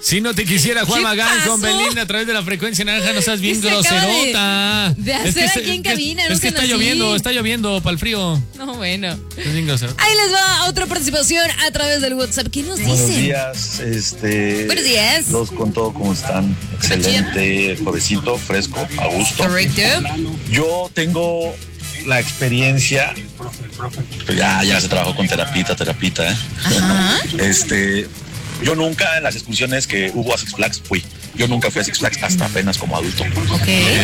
Si no te quisiera Juan Magán con Belinda a través de la frecuencia naranja, no seas bien groserota. De hacer aquí en cabina, no es que está lloviendo para el frío. No, bueno. Es bien grosero. Ahí les va otra participación a través del WhatsApp. ¿Qué nos dicen? Buenos días, Buenos días. Los con todo, ¿cómo están? Excelente, juevesito, fresco, a gusto. Correcto. Yo tengo la experiencia, ya se trabajó con terapita, Ajá. Yo nunca en las excursiones que hubo a Six Flags fui. Yo nunca fui a Six Flags hasta apenas como adulto. Ok.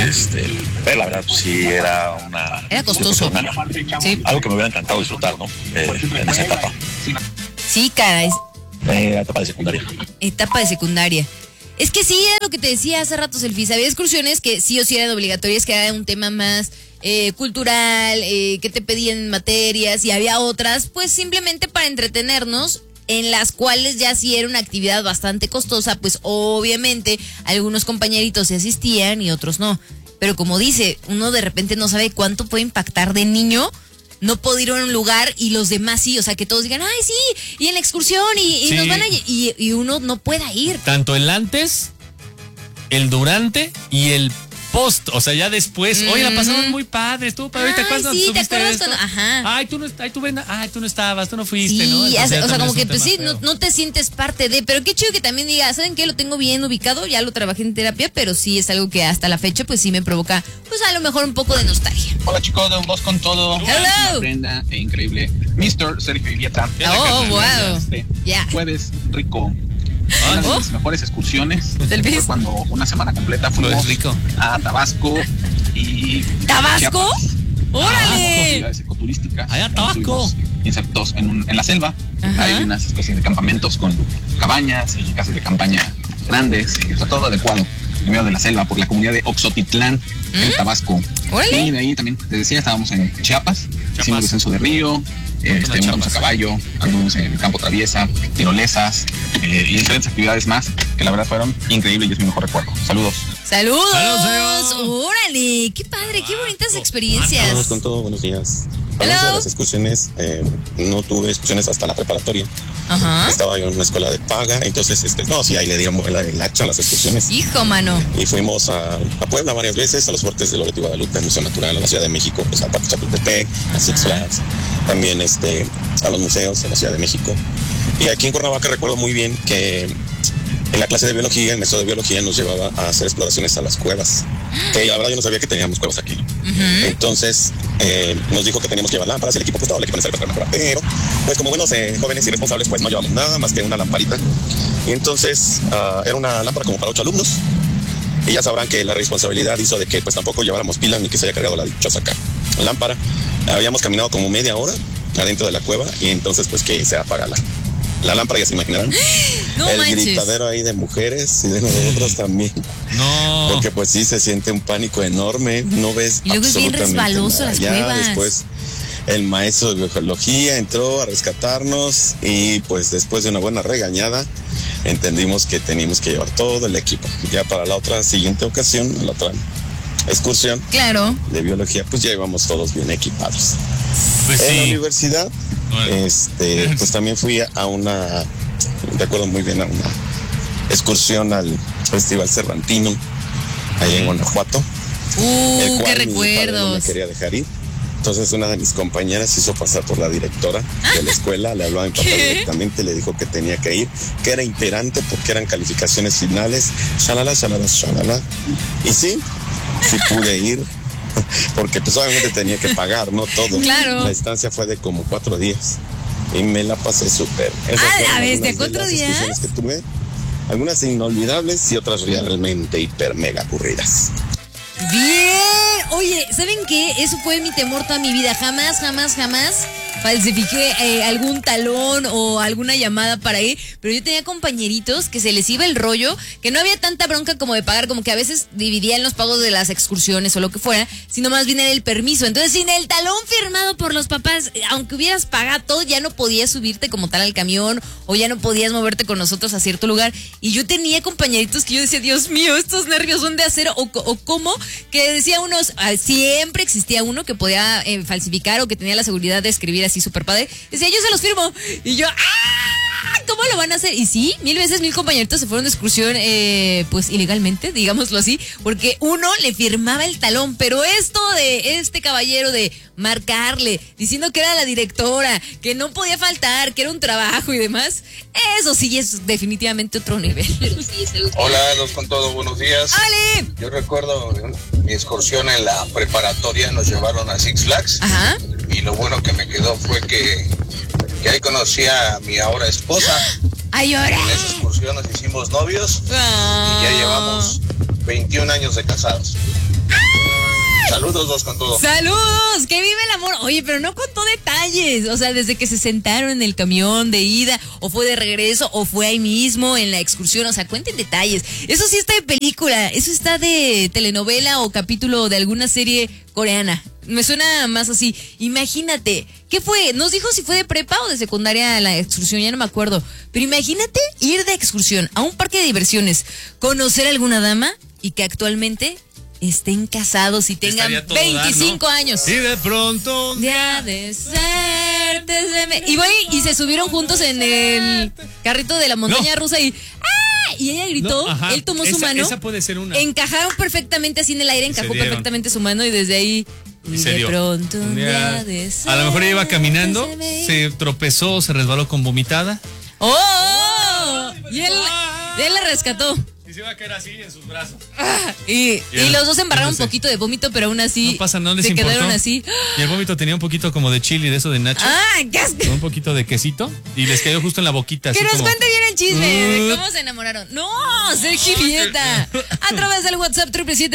Pero la verdad, pues, sí, era Era costoso. Sí. Algo que me hubiera encantado disfrutar, ¿no? En esa etapa. Sí, cara, es Etapa de secundaria. etapa de secundaria. Es que sí, era lo que te decía hace rato, Selfie. Había excursiones que sí o sí eran obligatorias, que era un tema más cultural, que te pedían materias, y había otras, pues simplemente para entretenernos, en las cuales ya sí era una actividad bastante costosa, pues obviamente algunos compañeritos se asistían y otros no. Pero como dice, uno de repente no sabe cuánto puede impactar de niño no poder ir a un lugar y los demás sí, o sea, que todos digan, ay, sí, y en la excursión, y Sí. nos van a... Y uno no pueda ir. Tanto el antes, el durante y el post, o sea, ya después, oye, la pasamos muy padre, estuvo padre, ¿te Ay, acuerdas? sí, ¿Tú ¿te fuiste acuerdas esto? cuando- ajá. Ay, tú no estabas, tú no fuiste, Sí, ¿no? Entonces, o sea, también como es que un pues tema sí, feo. no te sientes parte de, pero qué chido que también diga, ¿saben qué? Lo tengo bien ubicado, ya lo trabajé en terapia, pero sí es algo que hasta la fecha pues sí me provoca, pues a lo mejor un poco de nostalgia. Hola chicos de Un Voz con Todo. Hello. Brenda, increíble. Mr. Sergio Ilieta. Oh, wow. Ya. Jueves rico. Una de mis mejores excursiones ¿Del fue bis? cuando una semana completa fuimos Pues rico. a Tabasco y ¿Tabasco? Chiapas. ¡Órale! Actividades ecoturísticas. Allá, Tabasco. Estuvimos insertos en la selva. Ajá. Hay unas especies de campamentos con cabañas y casas de campaña grandes. Y está todo adecuado en medio de la selva por la comunidad de Oxotitlán, en Tabasco. Órale. Y de ahí también, te decía, estábamos en Chiapas. Hicimos descenso de río, montamos a caballo, anduvimos en el campo traviesa, tirolesas y diferentes actividades más que la verdad fueron increíbles y es mi mejor recuerdo. Saludos. ¡Saludos! ¡Saludos, señor! ¡Órale! ¡Qué padre! ¡Qué bonitas experiencias! Vamos con todo, buenos días. Hablando Hello. de las excursiones, no tuve excursiones hasta la preparatoria. Ajá. Estaba yo en una escuela de paga, entonces, sí, ahí le dieron el hacha a las excursiones. Hijo, mano. Y fuimos a Puebla varias veces, a los fuertes de Loreto y Guadalupe, Museo Natural, a la Ciudad de México, pues al Parque Chapultepec, a Six Flags, también a los museos en la Ciudad de México. Y aquí en Cuernavaca recuerdo muy bien que en la clase de biología, el maestro de biología nos llevaba a hacer exploraciones a las cuevas. Que la verdad yo no sabía que teníamos cuevas aquí. Entonces nos dijo que teníamos que llevar lámparas, el equipo pues todo el equipo necesario para mejorar. Pero pues como buenos jóvenes y responsables pues no llevamos nada más que una lamparita. Y entonces era una lámpara como para 8 alumnos. Y ya sabrán que la responsabilidad hizo de que pues tampoco lleváramos pilas ni que se haya cargado la dichosa lámpara. Habíamos caminado como media hora adentro de la cueva y entonces pues que se apaga la lámpara, ya se imaginarán. No el manches. gritadero ahí de mujeres y de nosotros también. No. Porque pues sí se siente un pánico enorme, no ves Y luego es bien absolutamente resbaloso nada. las Ya cuevas. después el maestro de biología entró a rescatarnos y pues después de una buena regañada entendimos que teníamos que llevar todo el equipo. Ya para la otra siguiente ocasión, la otra excursión Claro. de biología, pues ya íbamos todos bien equipados. Pues En la sí. universidad, pues también fui a una, recuerdo muy bien, a una excursión al Festival Cervantino, ahí en Guanajuato. el ¡Qué cual mi padre no me recuerdos! quería dejar ir. Entonces una de mis compañeras hizo pasar por la directora de la escuela, le habló a mi papá ¿Qué? directamente, le dijo que tenía que ir, que era imperante porque eran calificaciones finales, shalala, shalala, shalala. Y sí pude ir, porque pues obviamente tenía que pagar, no todo. Claro. La estancia fue de como 4 días y me la pasé súper. Esas ¡Ah, la fueron bestia! algunas de 4 las días. excursiones que tuve, algunas inolvidables y otras realmente hiper mega aburridas. Bien. Oye, ¿saben qué? Eso fue mi temor toda mi vida. Jamás falsifiqué algún talón o alguna llamada para ir, pero yo tenía compañeritos que se les iba el rollo, que no había tanta bronca como de pagar, como que a veces dividían los pagos de las excursiones o lo que fuera, sino más bien era el permiso. Entonces, sin el talón firmado por los papás, aunque hubieras pagado todo, ya no podías subirte como tal al camión o ya no podías moverte con nosotros a cierto lugar. Y yo tenía compañeritos que yo decía, Dios mío, estos nervios son de acero, o cómo, que decía unos, siempre existía uno que podía falsificar o que tenía la seguridad de escribir así súper padre. Decía, yo se los firmo. Y yo, ¡ah! ¿Cómo lo van a hacer? Y sí, 1000 veces 1000 compañeritos se fueron de excursión, pues ilegalmente, digámoslo así, porque uno le firmaba el talón, pero esto de este caballero de marcarle, diciendo que era la directora, que no podía faltar, que era un trabajo y demás, eso sí es definitivamente otro nivel. Hola, los con todo, buenos días. ¡Ale! Yo recuerdo mi excursión en la preparatoria, nos llevaron a Six Flags. Ajá. Y lo bueno que me quedó fue que ahí conocí a mi ahora esposa. ¡Ay, lloré! En esa excursión nos hicimos novios y ya llevamos 21 años de casados. Saludos, dos con todo. ¡Saludos! ¡Que vive el amor! Oye, pero no contó detalles. O sea, desde que se sentaron en el camión de ida, o fue de regreso, o fue ahí mismo en la excursión. O sea, cuenten detalles. Eso sí está de película. Eso está de telenovela o capítulo de alguna serie coreana. Me suena más así. Imagínate. ¿Qué fue? Nos dijo si fue de prepa o de secundaria la excursión, ya no me acuerdo. Pero imagínate ir de excursión a un parque de diversiones, conocer a alguna dama y que actualmente estén casados y tengan 25 años. Y de pronto ya de suerte se me... Y se subieron juntos en el carrito de la montaña rusa y... ¡ah! Y ella gritó, él tomó su mano. Esa puede ser una. Encajaron perfectamente así en el aire, encajó perfectamente su mano y desde ahí... Y se dio. Pronto A lo mejor ella iba caminando, se tropezó, se resbaló con vomitada. ¡Oh! Y él la rescató. Y se iba a caer así en sus brazos. Y los dos embarraron un poquito de vómito, pero aún así no pasa, no les se importó. quedaron así. Y el vómito tenía un poquito como de chili, de eso de nacho. ¡Ah, qué asco! Con un poquito de quesito. Y les cayó justo en la boquita. Que así nos como... cuente bien el chisme de cómo se enamoraron. ¡No! Sergio Vieta. A través del WhatsApp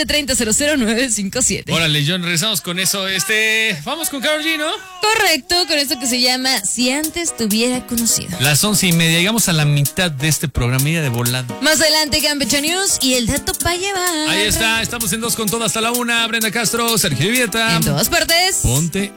777-300957. Órale, John, regresamos con eso. Vamos con Karol G, ¿no? Correcto, con esto que se llama Si antes te hubiera conocido. Las 11:30, llegamos a la mitad de este programa de volada. Más adelante, Campeche News y el dato para llevar. Ahí está, estamos en 2 con todo hasta la 1. Brenda Castro, Sergio Vieta. En todas partes. Ponte